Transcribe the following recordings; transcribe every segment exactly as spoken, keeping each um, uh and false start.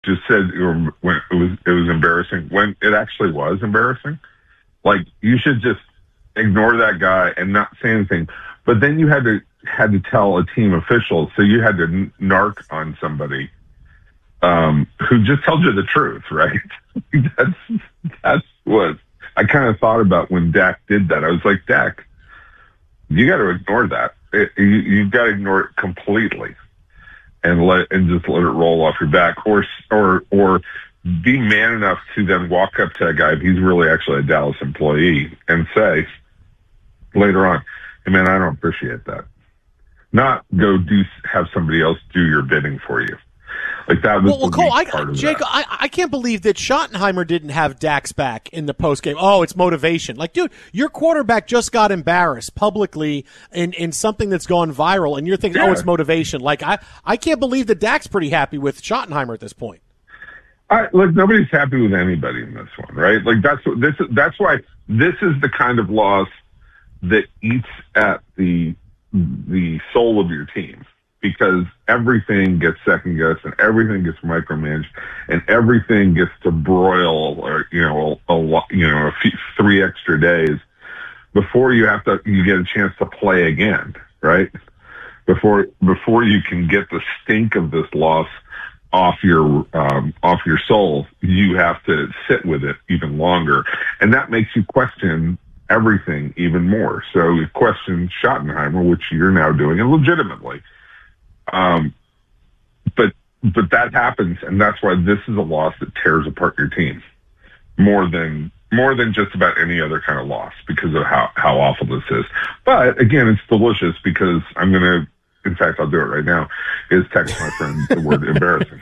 just said it was it was embarrassing when it actually was embarrassing. Like, you should just ignore that guy and not say anything. But then you had to had to tell a team official, so you had to narc on somebody um, who just told you the truth, right? that's that's what I kind of thought about when Dak did that. I was like, Dak, you got to ignore that. It, you you got to ignore it completely and let and just let it roll off your back, or or or be man enough to then walk up to a guy if he's really actually a Dallas employee and say later on, hey man, I don't appreciate that. Not go do have somebody else do your bidding for you. Like that was well, well, the Cole, weak I, part of Jake, that. I, I can't believe that Schottenheimer didn't have Dak's back in the postgame. Oh, it's motivation. Like, dude, your quarterback just got embarrassed publicly in, in something that's gone viral, and you're thinking, yeah. oh, it's motivation. Like, I, I can't believe that Dak's pretty happy with Schottenheimer at this point. I, look, nobody's happy with anybody in this one, right? Like that's what this. That's why this is the kind of loss that eats at the the soul of your team, because everything gets second guessed and everything gets micromanaged and everything gets to broil, or you know, a, a you know, a few, three extra days before you have to you get a chance to play again, right? Before before you can get the stink of this loss off your um, off your soul, you have to sit with it even longer, and that makes you question everything even more. So you question Schottenheimer, which you're now doing, and legitimately. Um, but but that happens, and that's why this is a loss that tears apart your team more than more than just about any other kind of loss, because of how how awful this is. But again, it's delicious because I'm gonna. In fact, I'll do it right now, is text my friend the word embarrassing.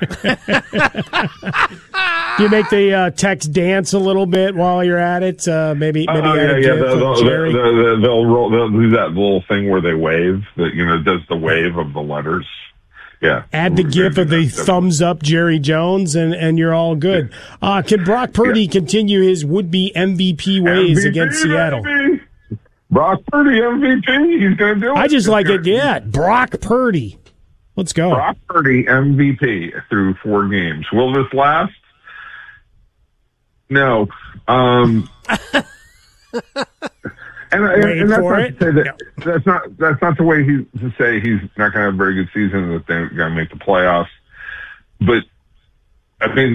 You make the uh, text dance a little bit while you're at it. Uh, maybe maybe oh, yeah, add a yeah. gif They'll, of they'll, Jerry. they'll, they'll, roll, they'll do that little thing where they wave, that, you know, does the wave of the letters. Yeah. Add the gif of the thumbs up Jerry Jones, and, and you're all good. Uh, can Brock Purdy yeah. continue his would-be M V P ways M V P, against Seattle? Baby. Brock Purdy, M V P. He's going to do it. I just like it. Yeah, Brock Purdy. Let's go. Brock Purdy, M V P through four games. Will this last? No. Um, and, and, and that's not it. to say that, no. that's not that's not the way he to say he's not going to have a very good season, that they're going to make the playoffs. But I mean,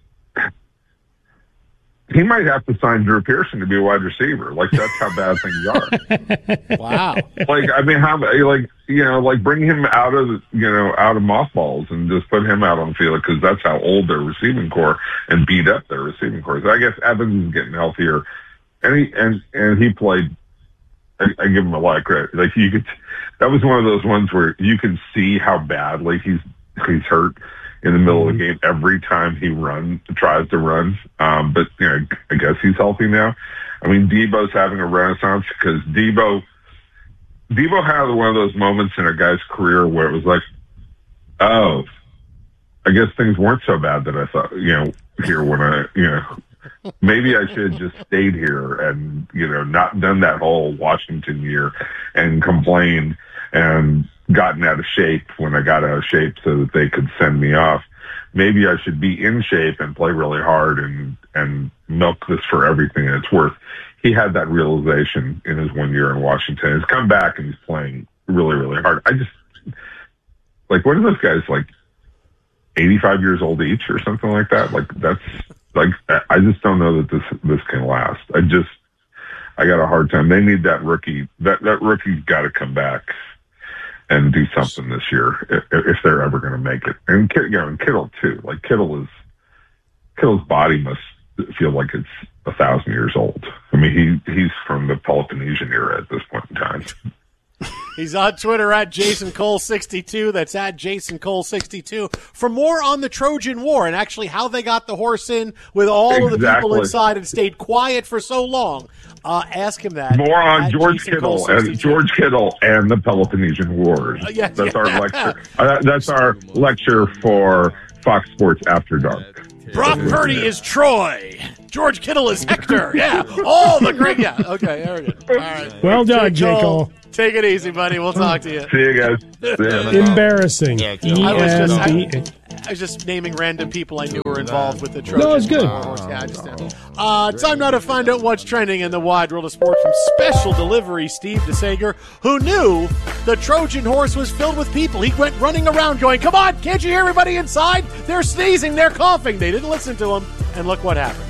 he might have to sign Drew Pearson to be a wide receiver. Like, that's how bad things are. Wow. Like, I mean, how, like, you know, like bring him out of, you know, out of mothballs and just put him out on the field, because that's how old their receiving core and beat up their receiving core. So I guess Evans is getting healthier, and he and and he played. I, I give him a lot of credit. Like, you could, that was one of those ones where you can see how badly he's he's hurt in the middle of the game every time he runs, tries to run. Um, but, you know, I guess he's healthy now. I mean, Debo's having a renaissance, because Debo, Debo had one of those moments in a guy's career where it was like, oh, I guess things weren't so bad that I thought, you know, here when I, you know, maybe I should have just stayed here and, you know, not done that whole Washington year and complained and gotten out of shape when I got out of shape so that they could send me off. Maybe I should be in shape and play really hard and, and milk this for everything it's worth. He had that realization in his one year in Washington. He's come back and he's playing really, really hard. I just, like, what are those guys, like eighty-five years old each or something like that? Like, that's, like, I just don't know that this, this can last. I just, I got a hard time. They need that rookie. That, that rookie's got to come back and do something this year if, if they're ever going to make it. And, you know, and Kittle too. Like, Kittle is, Kittle's body must feel like it's a thousand years old. I mean, he he's from the Peloponnesian era at this point in time. He's on Twitter at Jason Cole sixty-two. That's at Jason Cole sixty-two. For more on the Trojan War and actually how they got the horse in with all exactly. of the people inside and stayed quiet for so long, uh, ask him that. More on George Jason Kittle and George Kittle and the Peloponnesian Wars. Uh, yeah, that's yeah. our lecture. Uh, that's our lecture for Fox Sports After Dark. Brock Purdy is Troy. George Kittle is Hector. Yeah, all the great. Yeah, okay, very good. All right. Well done, J. Cole. Take it easy, buddy. We'll talk to you. See you guys. See you. Embarrassing. I was just I, I was just naming random people I knew were involved with the Trojans. No, it's good. Yeah, I just did. Uh, time now to find out what's trending in the wide world of sports from special delivery Steve DeSager, who knew the Trojan horse was filled with people. He went running around going, "Come on, can't you hear everybody inside? They're sneezing, they're coughing." They didn't listen to him, and look what happened.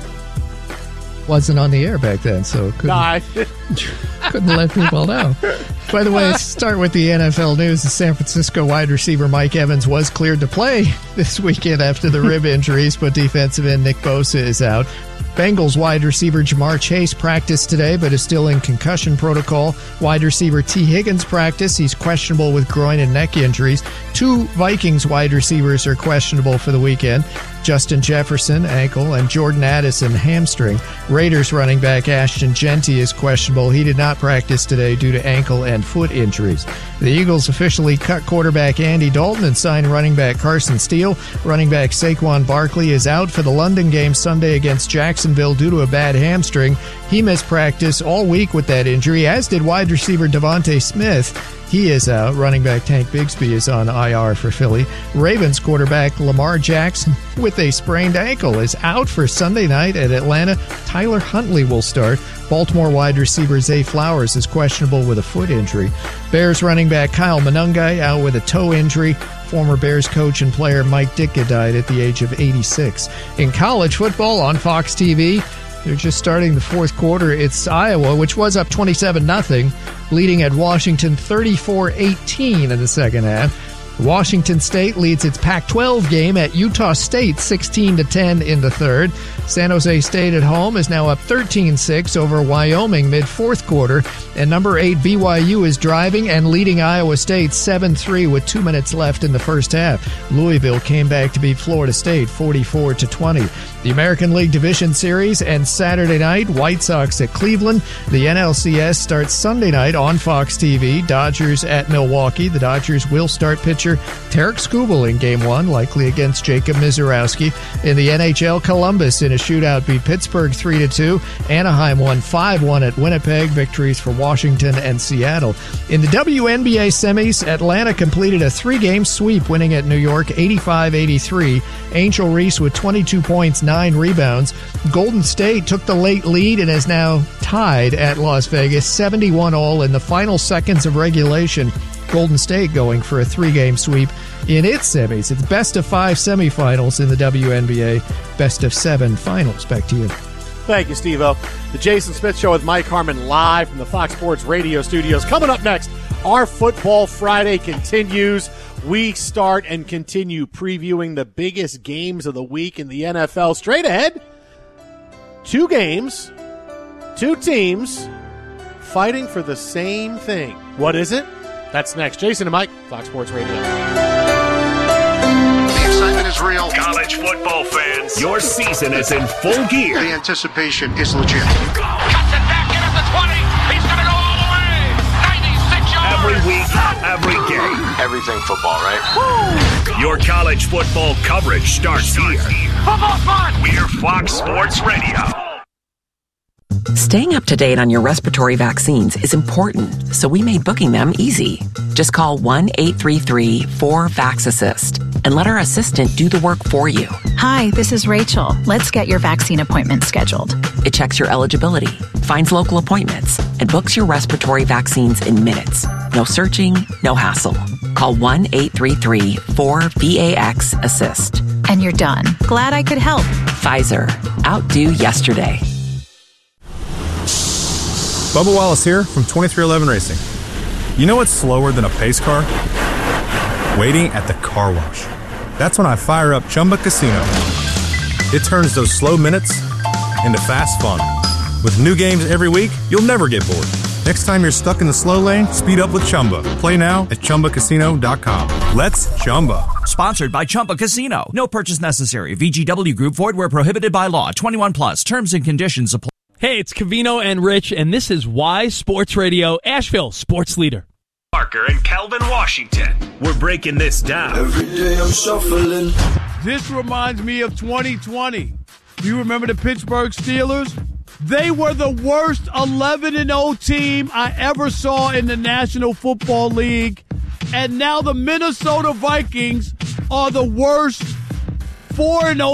Wasn't on the air back then, so couldn't, nah, couldn't let people know. By the way, let's start with the N F L news. The San Francisco wide receiver Mike Evans was cleared to play this weekend after the rib injuries, but defensive end Nick Bosa is out. Bengals wide receiver Jamar Chase practiced today, but is still in concussion protocol. Wide receiver T. Higgins practiced. He's questionable with groin and neck injuries. Two Vikings wide receivers are questionable for the weekend. Justin Jefferson, ankle, and Jordan Addison, hamstring. Raiders running back Ashton Genty is questionable. He did not practice today due to ankle and foot injuries. The Eagles officially cut quarterback Andy Dalton and signed running back Carson Steele. Running back Saquon Barkley is out for the London game Sunday against Jacksonville due to a bad hamstring. He missed practice all week with that injury, as did wide receiver Devontae Smith. He is out. Running back Tank Bigsby is on I R for Philly. Ravens quarterback Lamar Jackson with a sprained ankle is out for Sunday night at Atlanta. Tyler Huntley will start. Baltimore wide receiver Zay Flowers is questionable with a foot injury. Bears running back Kyle Monangai out with a toe injury. Former Bears coach and player Mike Ditka died at the age of eighty-six. In college football on Fox T V, they're just starting the fourth quarter. It's Iowa, which was up twenty-seven nothing, leading at Washington thirty-four eighteen in the second half. Washington State leads its Pac twelve game at Utah State sixteen to ten in the third. San Jose State at home is now up thirteen six over Wyoming mid-fourth quarter. And number eight B Y U is driving and leading Iowa State seven three with two minutes left in the first half. Louisville came back to beat Florida State forty-four to twenty. The American League Division Series and Saturday night, White Sox at Cleveland. The N L C S starts Sunday night on Fox T V. Dodgers at Milwaukee. The Dodgers will start pitcher Tarek Skubal in Game one, likely against Jacob Mizorowski. In the N H L, Columbus in a shootout beat Pittsburgh three to two. Anaheim won five one at Winnipeg. Victories for Washington and Seattle. In the W N B A semis, Atlanta completed a three-game sweep, winning at New York eighty-five eighty-three. Angel Reese with twenty-two points, nine rebounds. Golden State took the late lead and is now tied at Las Vegas, seventy-one all in the final seconds of regulation. Golden State going for a three-game sweep in its semis. It's best of five semifinals in the W N B A, best of seven finals. Back to you. Thank you, Steve-O. The Jason Smith Show with Mike Harmon live from the Fox Sports Radio studios. Coming up next, our Football Friday continues. We start and continue previewing the biggest games of the week in the N F L. Straight ahead, two games, two teams fighting for the same thing. What is it? That's next. Jason and Mike, Fox Sports Radio. The excitement is real. College football fans, your season is in full gear. The anticipation is legit. Cuts it back in at the twenty. He's going to go all the way. ninety-six yards. Every week, every game. Everything football, right? Woo! Your college football coverage starts here. Football's fun. We're Fox Sports Radio. Staying up to date on your respiratory vaccines is important, so we made booking them easy. Just call one eight three three four VAX-ASSIST and let our assistant do the work for you. Hi, this is Rachel. Let's get your vaccine appointment scheduled. It checks your eligibility, finds local appointments, and books your respiratory vaccines in minutes. No searching, no hassle. Call one eight three three four VAX-ASSIST. And you're done. Glad I could help. Pfizer. Outdo yesterday. Bubba Wallace here from twenty-three eleven Racing. You know what's slower than a pace car? Waiting at the car wash. That's when I fire up Chumba Casino. It turns those slow minutes into fast fun. With new games every week, you'll never get bored. Next time you're stuck in the slow lane, speed up with Chumba. Play now at Chumba Casino dot com. Let's Chumba. Sponsored by Chumba Casino. No purchase necessary. V G W Group. Void where prohibited by law. twenty-one plus. Terms and conditions apply. Hey, it's Cavino and Rich, and this is Y Sports Radio, Asheville Sports Leader. Parker and Calvin Washington. We're breaking this down. Every day I'm shuffling. This reminds me of twenty twenty. You remember the Pittsburgh Steelers? They were the worst eleven and oh team I ever saw in the National Football League. And now the Minnesota Vikings are the worst four and oh